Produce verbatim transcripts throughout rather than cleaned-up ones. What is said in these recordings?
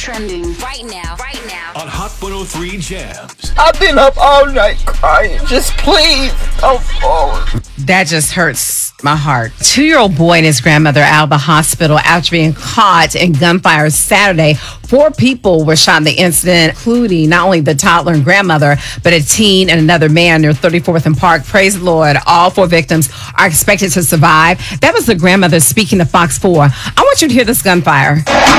trending right now, right now on Hot one oh three Jams. I've been up all night crying. Just please come forward. That just hurts my heart. Two-year-old boy and his grandmother out of the hospital after being caught in gunfire Saturday. Four people were shot in the incident, including not only the toddler and grandmother, but a teen and another man near thirty-fourth and Park. Praise the Lord. All four victims are expected to survive. That was the grandmother speaking to Fox four. I want you to hear this gunfire.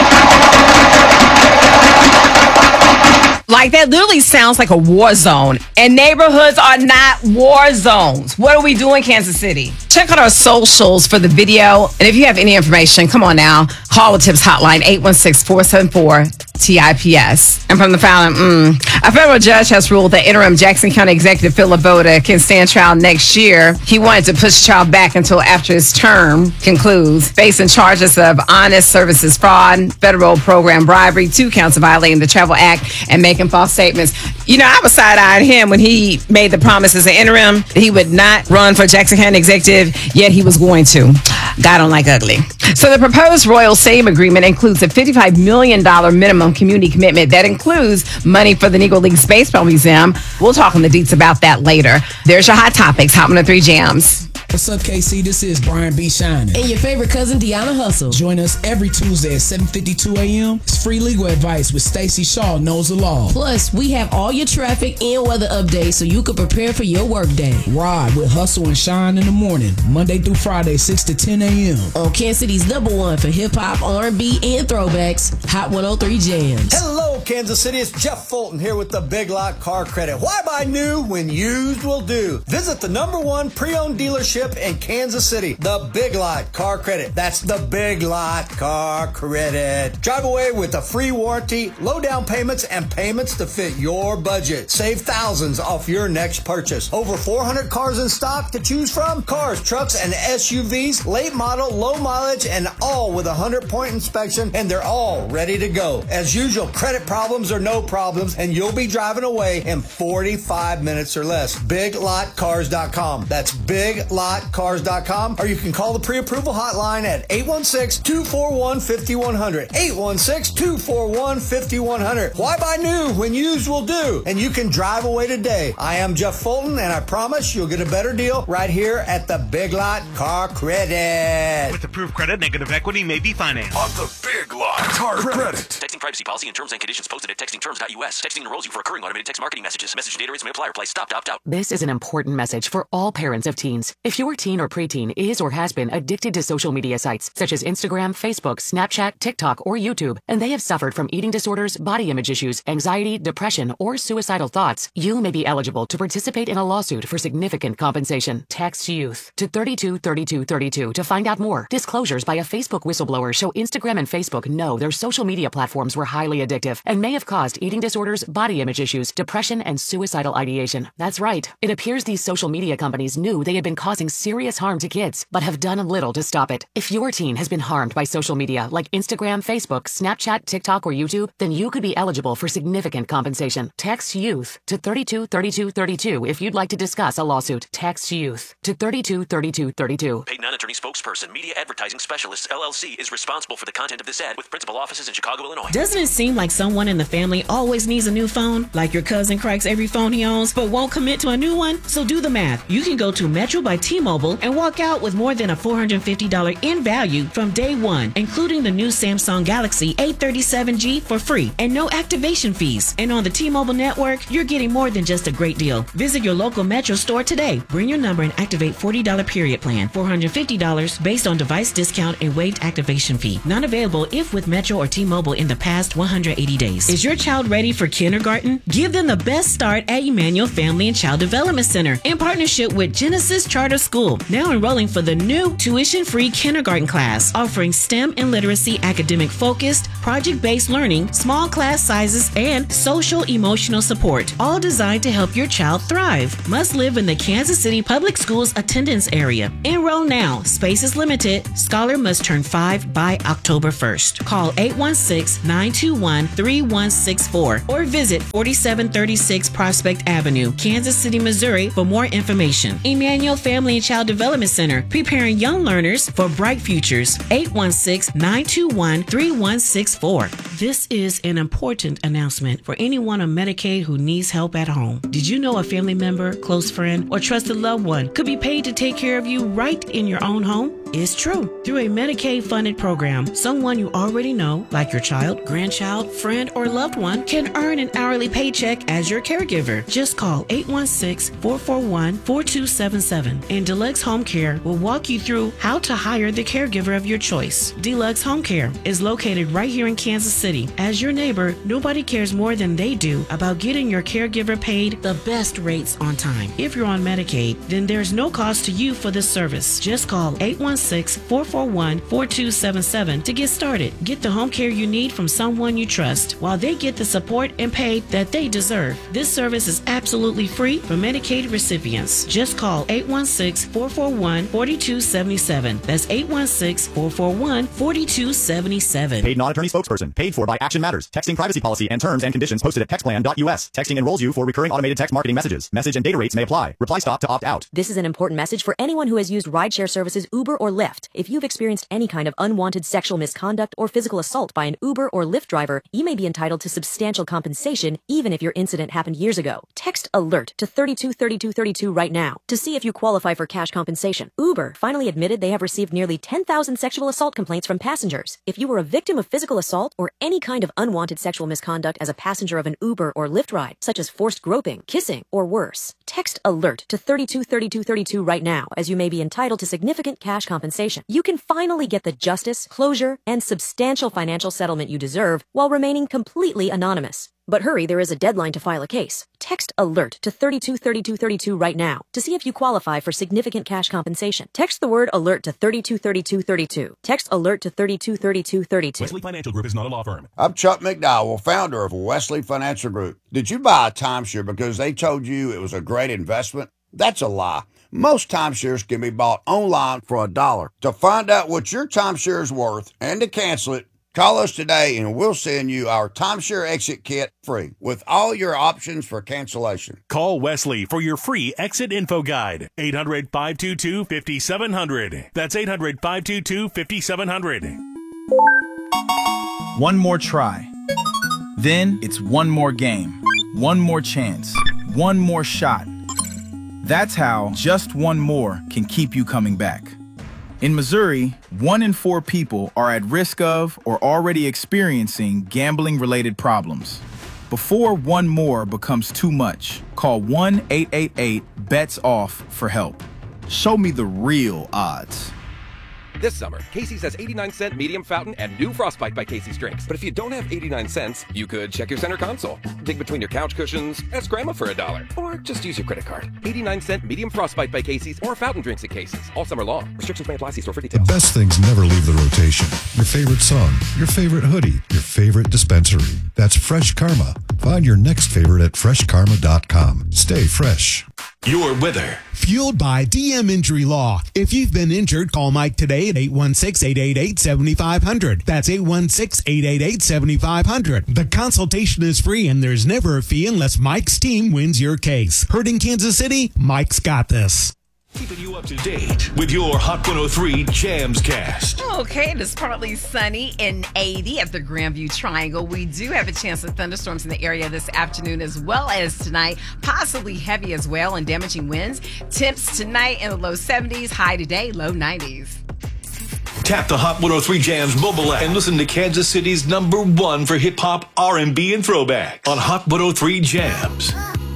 Like, that literally sounds like a war zone. And neighborhoods are not war zones. What are we doing, Kansas City? Check out our socials for the video. And if you have any information, come on now. Call the Tips Hotline, eight one six, four seven four, T I P S. And from the filing, mm, a federal judge has ruled that interim Jackson County Executive Phil Laboda can stand trial next year. He wanted to push trial back until after his term concludes, facing charges of honest services fraud, federal program bribery, two counts of violating the Travel Act, and making false statements. You know, I was side-eyeing him when he made the promise as an interim that he would not run for Jackson County Executive, yet he was going to. God don't like ugly. So the proposed Royal Stadium agreement includes a fifty-five million dollars minimum community commitment that includes money for the Negro Leagues Baseball Museum. We'll talk on the deets about that later. There's your hot topics, Hot one oh three Jams. What's up, K C? This is Brian B. Shining. And your favorite cousin, Deanna Hustle. Join us every Tuesday at seven fifty-two a.m. It's free legal advice with Stacey Shaw Knows the Law. Plus, we have all your traffic and weather updates so you can prepare for your workday. Ride with Hustle and Shine in the morning, Monday through Friday, six to ten a.m. On Kansas City's number one for hip-hop, R and B, and throwbacks, Hot one oh three Jams. Hello, Kansas City. It's Jeff Fulton here with the Big Lot Car Credit. Why buy new when used will do? Visit the number one pre-owned dealership in Kansas City, the Big Lot Car Credit. That's the Big Lot Car Credit. Drive away with a free warranty, low down payments, and payments to fit your budget. Save thousands off your next purchase. Over four hundred cars in stock to choose from. Cars, trucks, and S U Vs, late model, low mileage, and all with a one hundred point inspection, and they're all ready to go. As usual, credit problems or no problems, and you'll be driving away in forty-five minutes or less. big lot cars dot com. That's big lot cars dot com, or you can call the pre-approval hotline at eight one six, two four one, five one zero zero. eight one six, two four one, five one zero zero. Why buy new when used will do? And you can drive away today. I am Jeff Fulton, and I promise you'll get a better deal right here at the Big Lot Car Credit. With approved credit, negative equity may be financed. On the Big Lot Car Credit. Texting privacy policy and terms and conditions posted at texting terms dot U S. Texting enrolls you for recurring automated text marketing messages. Message data rates may apply. Reply stop to opt out. This is an important message for all parents of teens. If your teen or preteen is or has been addicted to social media sites such as Instagram, Facebook, Snapchat, TikTok, or YouTube, and they have suffered from eating disorders, body image issues, anxiety, depression, or suicidal thoughts, you may be eligible to participate in a lawsuit for significant compensation. Text YOUTH to thirty-two thirty-two thirty-two to find out more. Disclosures by a Facebook whistleblower show Instagram and Facebook know their social media platforms were highly addictive and may have caused eating disorders, body image issues, depression, and suicidal ideation. That's right. It appears these social media companies knew they had been causing serious harm to kids, but have done little to stop it. If your teen has been harmed by social media like Instagram, Facebook, Snapchat, TikTok, or YouTube, then you could be eligible for significant compensation. Text YOUTH to thirty-two thirty-two thirty-two if you'd like to discuss a lawsuit. Text YOUTH to thirty-two thirty-two thirty-two. Paid non-attorney spokesperson, Media Advertising Specialists, L L C, is responsible for the content of this ad with principal offices in Chicago, Illinois. Doesn't it seem like someone in the family always needs a new phone? Like your cousin cracks every phone he owns, but won't commit to a new one? So do the math. You can go to Metro by T-Mobile and walk out with more than a four hundred fifty dollars in value from day one, including the new Samsung Galaxy A thirty-seven G for free and no activation fees. And on the T-Mobile network, you're getting more than just a great deal. Visit your local Metro store today. Bring your number and activate forty dollars period plan. four hundred fifty dollars based on device discount and waived activation fee. Not available if with Metro or T-Mobile in the past one hundred eighty days. Is your child ready for kindergarten? Give them the best start at Emmanuel Family and Child Development Center in partnership with Genesis Charter School. Now enrolling for the new tuition-free kindergarten class, offering STEM and literacy academic-focused, project-based learning, small class sizes, and social-emotional support, all designed to help your child thrive. Must live in the Kansas City Public Schools attendance area. Enroll now. Space is limited. Scholar must turn five by October first. Call eight one six, nine two one, three one six four or visit forty-seven thirty-six Prospect Avenue, Kansas City, Missouri for more information. Emmanuel Family and Child Development Center, preparing young learners for bright futures. eight one six, nine two one, three one six four. This is an important announcement for anyone on Medicaid who needs help at home. Did you know a family member, close friend, or trusted loved one could be paid to take care of you right in your own home? It's true. Through a Medicaid-funded program, someone you already know, like your child, grandchild, friend, or loved one, can earn an hourly paycheck as your caregiver. Just call eight one six, four four one, four two seven seven, and Deluxe Home Care will walk you through how to hire the caregiver of your choice. Deluxe Home Care is located right here in Kansas City. As your neighbor, nobody cares more than they do about getting your caregiver paid the best rates on time. If you're on Medicaid, then there's no cost to you for this service. Just call eight one six, four four one, four two seven seven to get started. Get the home care you need from someone you trust while they get the support and pay that they deserve. This service is absolutely free for Medicaid recipients. Just call eight one six, four four one, four two seven seven. That's eight one six, four four one, four two seven seven. Paid non-attorney spokesperson. Paid for by Action Matters. Texting privacy policy and terms and conditions posted at textplan dot U S. Texting enrolls you for recurring automated text marketing messages. Message and data rates may apply. Reply stop to opt out. This is an important message for anyone who has used rideshare services Uber or Lyft. If you've experienced any kind of unwanted sexual misconduct or physical assault by an Uber or Lyft driver, you may be entitled to substantial compensation even if your incident happened years ago. Text ALERT to three two three two three two right now to see if you qualify for cash compensation. Uber finally admitted they have received nearly ten thousand sexual assault complaints from passengers. If you were a victim of physical assault or any kind of unwanted sexual misconduct as a passenger of an Uber or Lyft ride, such as forced groping, kissing, or worse, text ALERT to three two three two three two right now, as you may be entitled to significant cash compensation. You can finally get the justice, closure, and substantial financial settlement you deserve while remaining completely anonymous. But hurry, there is a deadline to file a case. Text ALERT to three two three two three two right now to see if you qualify for significant cash compensation. Text the word ALERT to three two three two three two. Text ALERT to three two three two three two. Wesley Financial Group is not a law firm. I'm Chuck McDowell, founder of Wesley Financial Group. Did you buy a timeshare because they told you it was a great investment? That's a lie. Most timeshares can be bought online for a dollar. To find out what your timeshare is worth and to cancel it, call us today and we'll send you our timeshare exit kit free with all your options for cancellation. Call Wesley for your free exit info guide. eight hundred, five two two, five seven zero zero. That's eight hundred, five two two, five seven zero zero. One more try. Then it's one more game. One more chance. One more shot. That's how just one more can keep you coming back. In Missouri, one in four people are at risk of or already experiencing gambling-related problems. Before one more becomes too much, call one eight eight eight, bets off for help. Show me the real odds. This summer, Casey's has eighty-nine cent medium fountain and new Frostbite by Casey's drinks. But if you don't have eighty-nine cents, you could check your center console, dig between your couch cushions, ask grandma for a dollar, or just use your credit card. eighty-nine cent medium Frostbite by Casey's or fountain drinks at Casey's all summer long. Restrictions may apply. See store for details. The best things never leave the rotation. Your favorite song, your favorite hoodie, your favorite dispensary. That's Fresh Karma. Find your next favorite at fresh karma dot com. Stay fresh. Your weather. Fueled by D M Injury Law. If you've been injured, call Mike today at eight one six, eight eight eight, seven five zero zero. That's eight one six, eight eight eight, seven five zero zero. The consultation is free and there's never a fee unless Mike's team wins your case. Heard in Kansas City? Mike's got this. Keeping you up to date with your Hot one oh three Jams Cast. Okay, it is partly sunny and eighty at the Grandview Triangle. We do have a chance of thunderstorms in the area this afternoon as well as tonight, possibly heavy as well and damaging winds. Temps tonight in the low seventies, high today, low nineties. Tap the Hot one oh three Jams mobile app and listen to Kansas City's number one for hip-hop, R and B, and throwback on Hot one oh three Jams.